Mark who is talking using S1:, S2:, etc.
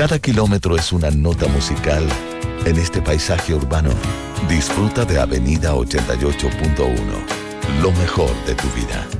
S1: Cada kilómetro es una nota musical en este paisaje urbano. Disfruta de Avenida 88.1, lo mejor de tu vida.